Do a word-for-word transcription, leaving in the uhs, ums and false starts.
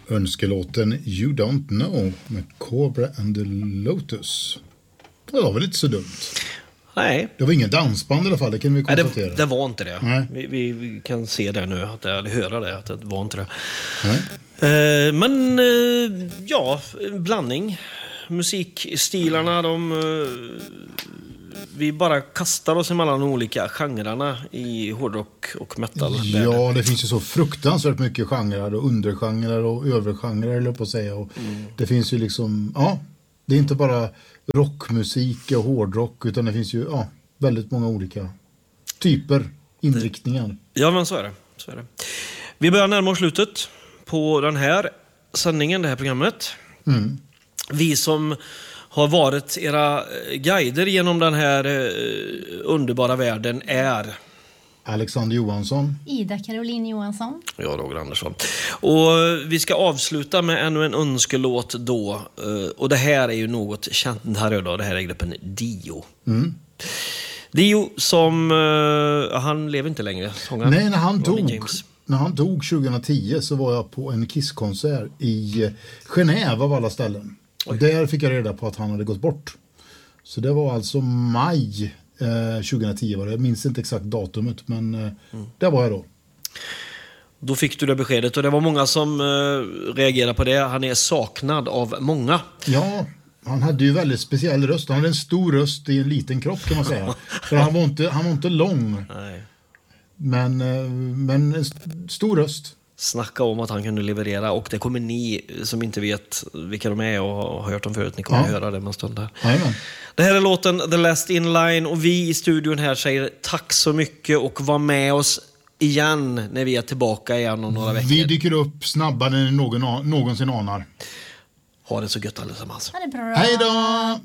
Önskelåten You Don't Know med Cobra and the Lotus. Det var väl inte så dumt. Nej. Det var ingen dansband i alla fall, det kan vi konstatera. Nej, det, det var inte det. Nej. Vi, vi, vi kan se det nu, att det, eller höra det, att det var inte det. Nej. Eh, men eh, ja, blandning. Musikstilarna, de... Eh, vi bara kastar oss emellan olika genrerna i hårdrock och metal. Ja, det finns ju så fruktansvärt mycket genrer och undergenrer och övergenrer, eller på att säga. Och mm. Det finns ju liksom, ja, det är inte bara rockmusik och hårdrock, utan det finns ju ja, väldigt många olika typer, inriktningar. Ja, men så är det. Så är det. Vi börjar närma oss slutet på den här sändningen, det här programmet. Mm. Vi som har varit era guider genom den här eh, underbara världen är Alexander Johansson, Ida Caroline Johansson, ja, Roger Andersson. Och vi ska avsluta med ännu en önskelåt då. Och det här är ju något känt här då. Det här är gruppen Dio. Mm. Dio som uh, han lever inte längre. Sången. Nej, när han dog. När han dog tjugohundratio så var jag på en Kiss-konsert i Genève av alla ställen. Och där fick jag reda på att han hade gått bort. Så det var alltså maj eh, tjugohundratio var det. Jag minns inte exakt datumet, men eh, mm. där var jag då. Då fick du det beskedet och det var många som eh, reagerade på det. Han är saknad av många. Ja, han hade ju väldigt speciell röst. Han hade en stor röst i en liten kropp, kan man säga. För han var inte, han var inte lång. Nej. Men, eh, men en st- stor röst. Snacka om att han kunde leverera, och det kommer ni som inte vet vilka de är och har hört dem förut, ni kommer ja. att höra det en stund där. Amen. Det här är låten The Last In Line, och vi i studion här säger tack så mycket och var med oss igen när vi är tillbaka igen om några veckor. Vi dyker upp snabbare än någon, någonsin anar. Ha det så gött allesammans. Ha det bra. Hej då!